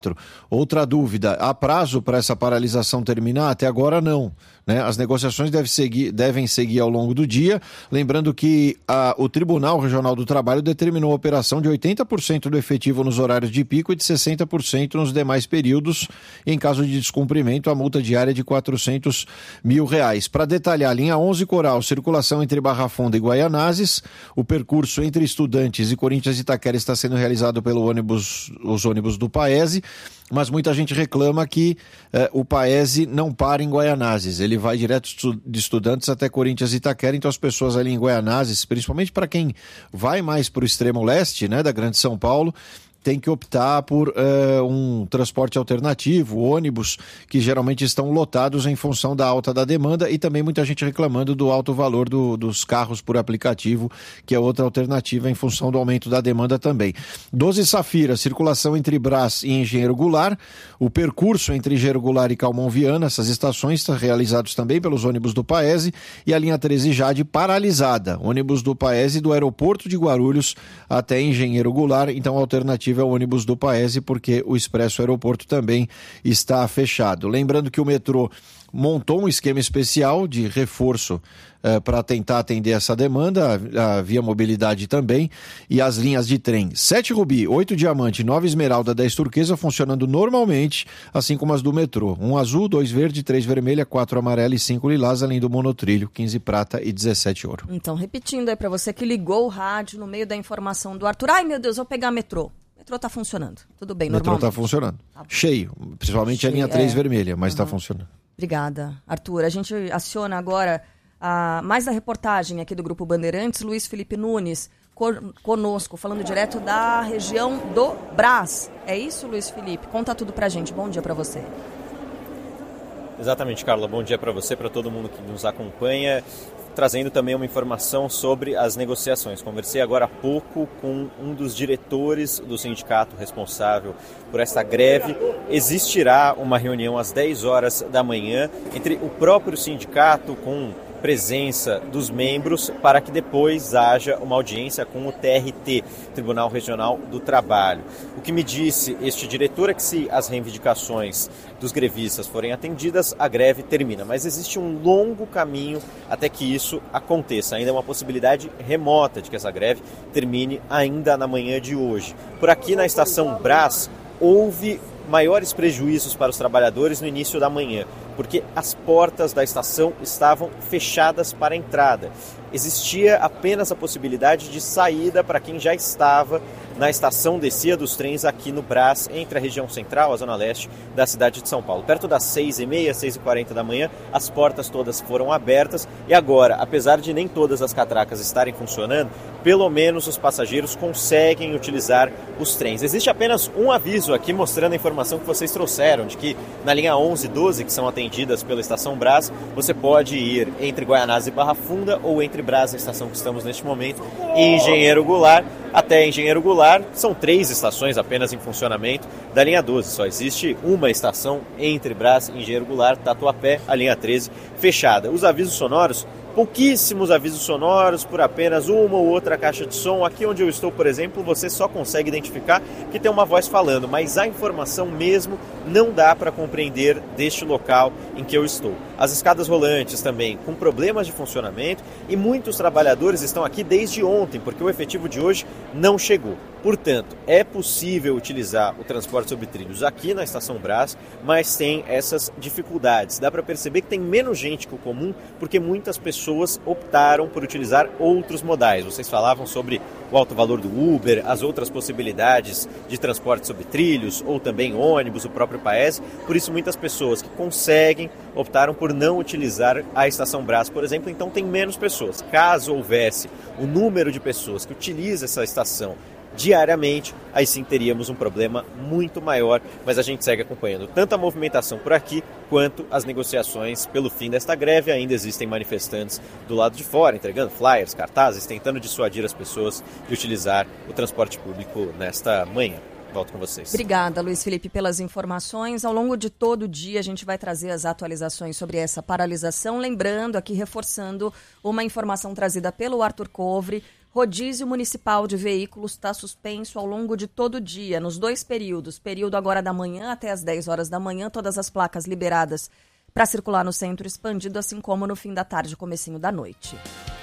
Outra dúvida, há prazo para essa paralisação terminar? Até agora não, né? As negociações devem seguir ao longo do dia, lembrando que o Tribunal Regional do Trabalho determinou a operação de 80% do efetivo nos horários de pico e de 60% nos demais períodos. Em caso de descumprimento, a multa diária é de R$400 mil. Para detalhar, linha 11 Coral, circulação entre Barra Funda e Guaianazes, o percurso entre Estudantes e Corinthians e Itaquera está sendo realizado pelos ônibus do Paese, mas muita gente reclama que o Paese não para em Guaianazes, ele vai direto de Estudantes até Corinthians e Itaquera, então as pessoas ali em Guaianazes, principalmente para quem vai mais para o extremo leste, né, da Grande São Paulo, tem que optar por um transporte alternativo, ônibus, que geralmente estão lotados em função da alta da demanda, e também muita gente reclamando do alto valor dos carros por aplicativo, que é outra alternativa em função do aumento da demanda também. 12 Safira, circulação entre Brás e Engenheiro Goulart, o percurso entre Engenheiro Goulart e Calmon Viana, essas estações estão realizados também pelos ônibus do Paese, e a linha 13 Jade paralisada, ônibus do Paese do aeroporto de Guarulhos até Engenheiro Goulart, então a alternativa é o ônibus do Paese, porque o Expresso Aeroporto também está fechado. Lembrando que o metrô montou um esquema especial de reforço para tentar atender essa demanda, a Via Mobilidade também, e as linhas de trem 7 Rubi, 8 Diamante, 9 Esmeralda, 10 Turquesa funcionando normalmente, assim como as do metrô. 1 azul, 2 verde, 3 vermelha, 4 amarela e 5 lilás, além do monotrilho, 15 prata e 17 ouro. Então, repetindo aí para você que ligou o rádio no meio da informação do Arthur. Ai, meu Deus, vou pegar metrô. O metrô está funcionando. Tudo bem, normalmente. O metrô está funcionando. Tá cheio, principalmente a linha 3 vermelha, mas está funcionando. Obrigada, Arthur. A gente aciona agora mais da reportagem aqui do Grupo Bandeirantes, Luiz Felipe Nunes, conosco, falando direto da região do Brás. É isso, Luiz Felipe? Conta tudo pra gente. Bom dia pra você. Exatamente, Carla. Bom dia para você, para todo mundo que nos acompanha. Trazendo também uma informação sobre as negociações. Conversei agora há pouco com um dos diretores do sindicato responsável por esta greve. Existirá uma reunião às 10 horas da manhã entre o próprio sindicato com presença dos membros para que depois haja uma audiência com o TRT, Tribunal Regional do Trabalho. O que me disse este diretor é que se as reivindicações dos grevistas forem atendidas, a greve termina. Mas existe um longo caminho até que isso aconteça. Ainda é uma possibilidade remota de que essa greve termine ainda na manhã de hoje. Por aqui na Estação Brás, houve maiores prejuízos para os trabalhadores no início da manhã, porque as portas da estação estavam fechadas para a entrada. Existia apenas a possibilidade de saída para quem já estava na estação descia dos trens aqui no Brás, entre a região central, a zona leste da cidade de São Paulo. Perto das 6h30, 6h40 da manhã, as portas todas foram abertas e agora, apesar de nem todas as catracas estarem funcionando, pelo menos os passageiros conseguem utilizar os trens. Existe apenas um aviso aqui mostrando a informação que vocês trouxeram, de que na linha 11 e 12, que são atendidas pela Estação Brás, você pode ir entre Guaianazes e Barra Funda ou entre Brás, a estação que estamos neste momento, e Engenheiro Goulart. Até Engenheiro Goulart, são 3 estações apenas em funcionamento da linha 12. Só existe uma estação entre Brás e Engenheiro Goulart, Tatuapé, a linha 13, fechada. Os avisos sonoros, pouquíssimos avisos sonoros por apenas uma ou outra caixa de som. Aqui onde eu estou, por exemplo, você só consegue identificar que tem uma voz falando, mas a informação mesmo não dá para compreender deste local em que eu estou. As escadas rolantes também com problemas de funcionamento e muitos trabalhadores estão aqui desde ontem, porque o efetivo de hoje não chegou. Portanto, é possível utilizar o transporte sobre trilhos aqui na Estação Brás, mas tem essas dificuldades. Dá para perceber que tem menos gente que o comum, porque muitas pessoas optaram por utilizar outros modais. Vocês falavam sobre o alto valor do Uber, as outras possibilidades de transporte sobre trilhos, ou também ônibus, o próprio Paese. Por isso, muitas pessoas que conseguem optaram por não utilizar a Estação Brás, por exemplo, então tem menos pessoas. Caso houvesse o número de pessoas que utilizam essa estação diariamente, aí sim teríamos um problema muito maior, mas a gente segue acompanhando tanto a movimentação por aqui, quanto as negociações pelo fim desta greve. Ainda existem manifestantes do lado de fora, entregando flyers, cartazes, tentando dissuadir as pessoas de utilizar o transporte público nesta manhã. Volto com vocês. Obrigada, Luiz Felipe, pelas informações. Ao longo de todo o dia, a gente vai trazer as atualizações sobre essa paralisação. Lembrando, aqui reforçando uma informação trazida pelo Arthur Covre, Rodízio municipal de veículos está suspenso ao longo de todo o dia, nos 2 períodos. Período agora da manhã até as 10 horas da manhã, todas as placas liberadas para circular no centro expandido, assim como no fim da tarde e comecinho da noite.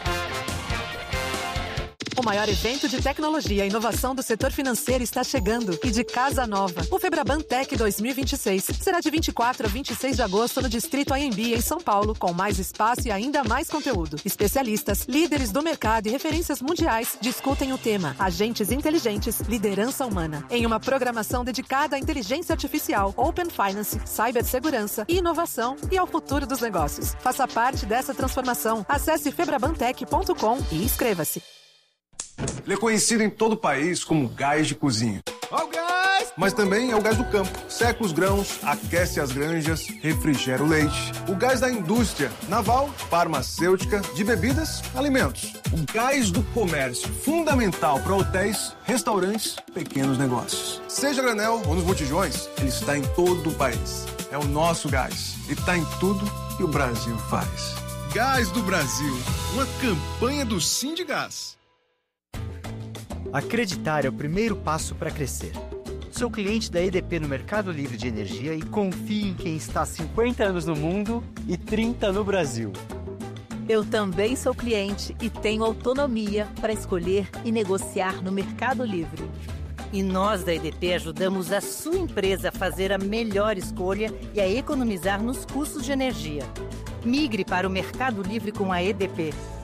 O maior evento de tecnologia e inovação do setor financeiro está chegando e de casa nova. O Febraban Tech 2026 será de 24 a 26 de agosto no Distrito AMB, em São Paulo, com mais espaço e ainda mais conteúdo. Especialistas, líderes do mercado e referências mundiais discutem o tema Agentes Inteligentes, Liderança Humana, em uma programação dedicada à inteligência artificial, Open Finance, cibersegurança, inovação e ao futuro dos negócios. Faça parte dessa transformação. Acesse febrabantech.com e inscreva-se. Ele é conhecido em todo o país como gás de cozinha. Ó o gás! Mas também é o gás do campo. Seca os grãos, aquece as granjas, refrigera o leite. O gás da indústria naval, farmacêutica, de bebidas, alimentos. O gás do comércio, fundamental para hotéis, restaurantes, pequenos negócios. Seja granel ou nos botijões, ele está em todo o país. É o nosso gás e está em tudo que o Brasil faz. Gás do Brasil, uma campanha do Sindigás. Acreditar é o primeiro passo para crescer. Sou cliente da EDP no Mercado Livre de Energia e confio em quem está há 50 anos no mundo e 30 no Brasil. Eu também sou cliente e tenho autonomia para escolher e negociar no Mercado Livre. E nós da EDP ajudamos a sua empresa a fazer a melhor escolha e a economizar nos custos de energia. Migre para o Mercado Livre com a EDP.